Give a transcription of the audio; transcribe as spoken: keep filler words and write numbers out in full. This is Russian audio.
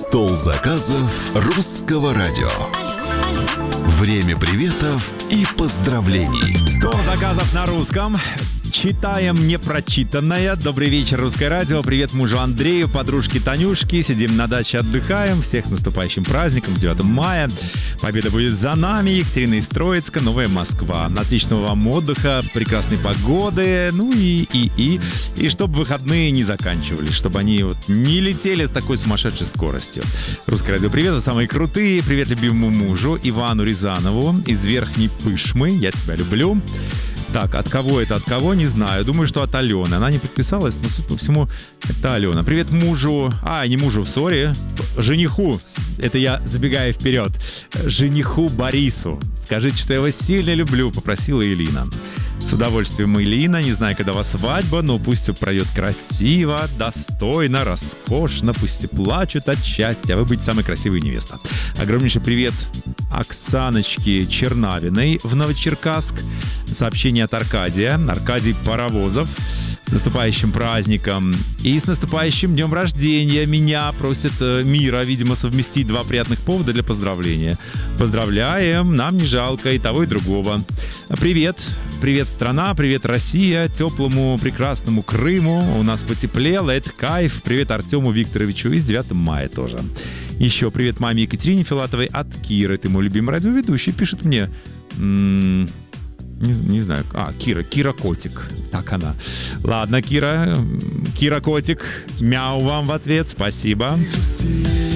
Стол заказов русского радио. Время приветов и поздравлений. Стол заказов на русском. Читаем непрочитанное. Добрый вечер, Русское радио. Привет мужу Андрею, подружке Танюшке. Сидим на даче, отдыхаем. Всех с наступающим праздником, с девятым мая. Победа будет за нами. Екатерина из Троицка, Новая Москва. Отличного вам отдыха, прекрасной погоды. Ну и, и, и. И чтобы выходные не заканчивались, чтобы они вот не летели с такой сумасшедшей скоростью. Русское радио, привет, вы самые крутые. Привет любимому мужу Ивану Рязанову из Верхней Пышмы. Я тебя люблю. Так, от кого это, от кого, не знаю. Думаю, что от Алены. Она не подписалась, но, судя по всему, это Алена. Привет мужу. А, не мужу, сори. Жениху. Это я забегаю вперед. Жениху Борису. Скажите, что я вас сильно люблю, попросила Элина. С удовольствием, Элина. Не знаю, когда у вас свадьба, но пусть все пройдет красиво, достойно, роскошно. Пусть все плачут от счастья, а вы будете самой красивой невеста. Огромнейший привет Оксаночке Чернавиной в Новочеркасск. Сообщение от Аркадия. Аркадий Паровозов. С наступающим праздником. И с наступающим днем рождения. Меня просит Мира, видимо, совместить два приятных повода для поздравления. Поздравляем. Нам не жалко и того, и другого. Привет. Привет, страна. Привет, Россия. Теплому, прекрасному Крыму. У нас потеплело. Это кайф. Привет Артему Викторовичу. И с девятым мая тоже. Еще привет маме Екатерине Филатовой от Киры. Ты мой любимый радиоведущий. Пишет мне... М- Не, не знаю. А, Кира. Кира Котик. Так она. Ладно, Кира. Кира Котик. Мяу вам в ответ. Спасибо.